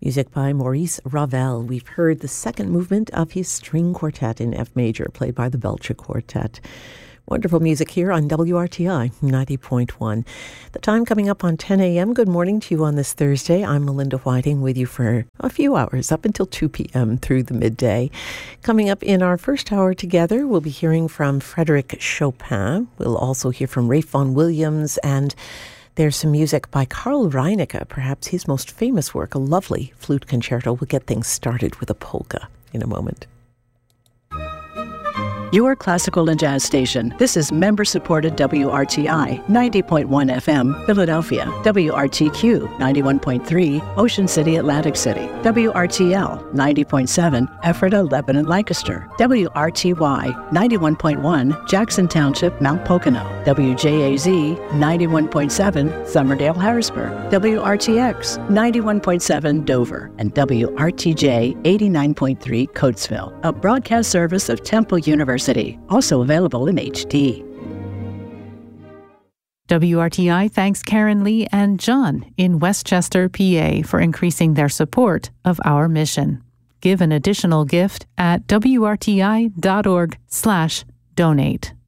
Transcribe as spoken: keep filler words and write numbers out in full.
Music by Maurice Ravel. We've heard the second movement of his string quartet in F major, played by the Belcher Quartet. Wonderful music here on W R T I ninety point one. The time coming up on ten a.m. Good morning to you on this Thursday. I'm Melinda Whiting with you for a few hours, up until two p.m. through the midday. Coming up in our first hour together, we'll be hearing from Frédéric Chopin. We'll also hear from Ralph Vaughan Williams, and there's some music by Carl Reinecke, perhaps his most famous work, a lovely flute concerto. We'll get things started with a polka in a moment. Your classical and jazz station. This is member-supported W R T I ninety point one F M, Philadelphia. W R T Q ninety-one point three, Ocean City, Atlantic City. W R T L ninety point seven, Ephrata, Lebanon, Lancaster. W R T Y ninety-one point one, Jackson Township, Mount Pocono. W J A Z ninety-one point seven, Summerdale, Harrisburg. W R T X ninety-one point seven, Dover. And W R T J eighty-nine point three, Coatesville. A broadcast service of Temple University. Also available in H D. W R T I thanks Karen Lee and John in Westchester, P A for increasing their support of our mission. Give an additional gift at W R T I dot org slash donate.